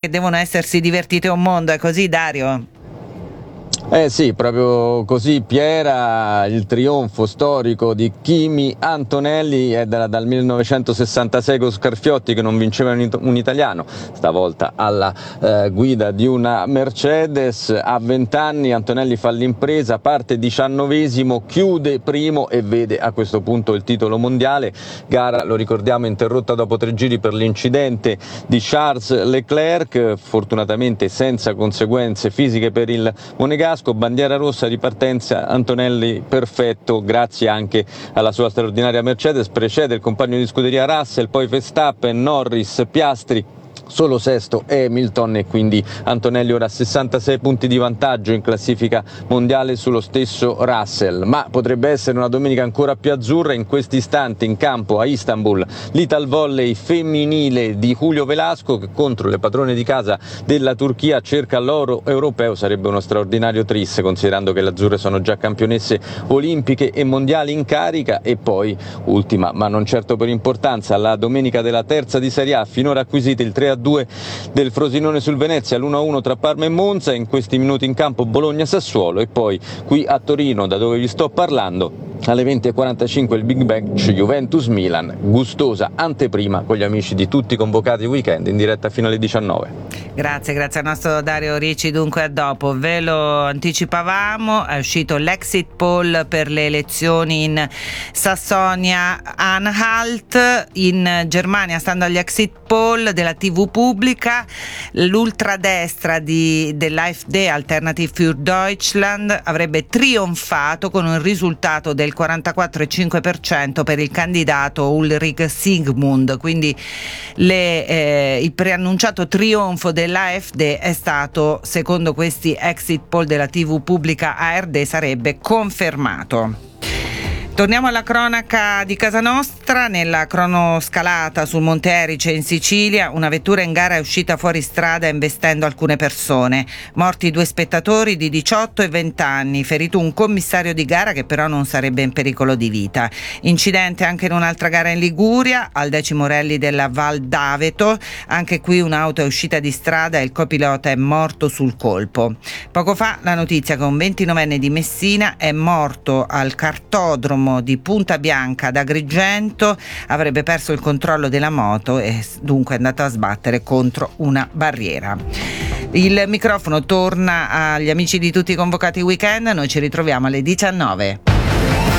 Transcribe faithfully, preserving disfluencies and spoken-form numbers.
devono essersi divertite un mondo, è così, Dario? Eh sì, proprio così, Piera. Il trionfo storico di Kimi Antonelli è da, dal millenovecentosessantasei con Scarfiotti che non vinceva un, it- un italiano, stavolta alla eh, guida di una Mercedes. A vent'anni Antonelli fa l'impresa, parte diciannovesimo, chiude primo e vede a questo punto il titolo mondiale. Gara, lo ricordiamo, interrotta dopo tre giri per l'incidente di Charles Leclerc, fortunatamente senza conseguenze fisiche per il monegasco. Bandiera rossa di partenza, Antonelli perfetto grazie anche alla sua straordinaria Mercedes, precede il compagno di scuderia Russell, poi Verstappen, Norris, Piastri, solo sesto Hamilton e quindi Antonelli ora a sessantasei punti di vantaggio in classifica mondiale sullo stesso Russell. Ma potrebbe essere una domenica ancora più azzurra. In questo istante in campo a Istanbul l'Ital Volley femminile di Julio Velasco che contro le padrone di casa della Turchia cerca l'oro europeo. Sarebbe uno straordinario tris considerando che le azzurre sono già campionesse olimpiche e mondiali in carica. E poi ultima ma non certo per importanza la domenica della terza di Serie A, finora acquisite il tre a due del Frosinone sul Venezia, l'uno a uno tra Parma e Monza, in questi minuti in campo Bologna-Sassuolo e poi qui a Torino, da dove vi sto parlando, alle venti e quarantacinque il Big Match Juventus-Milan, gustosa anteprima con gli amici di tutti convocati weekend in diretta fino alle diciannove. Grazie, grazie al nostro Dario Ricci. Dunque a dopo, ve lo anticipavamo, è uscito l'exit poll per le elezioni in Sassonia-Anhalt. In Germania, stando agli exit poll della tivù pubblica, l'ultradestra di, dell'AfD, Alternative für Deutschland, avrebbe trionfato con un risultato del quarantaquattro virgola cinque per cento per il candidato Ulrich Sigmund. Quindi le, eh, il preannunciato trionfo dell'AfD è stato, secondo questi exit poll della tivù pubblica A R D, sarebbe confermato. Torniamo alla cronaca di casa nostra. Nella cronoscalata sul Monte Erice in Sicilia, una vettura in gara è uscita fuori strada investendo alcune persone. Morti due spettatori di diciotto e venti anni, ferito un commissario di gara che però non sarebbe in pericolo di vita. Incidente anche in un'altra gara in Liguria, al decimo rally della Val d'Aveto. Anche qui un'auto è uscita di strada e il copilota è morto sul colpo. Poco fa la notizia che un ventinovenne di Messina è morto al cartodromo di Punta Bianca ad Agrigento, avrebbe perso il controllo della moto e dunque è andato a sbattere contro una barriera. Il microfono torna agli amici di tutti i convocati weekend, noi ci ritroviamo alle diciannove.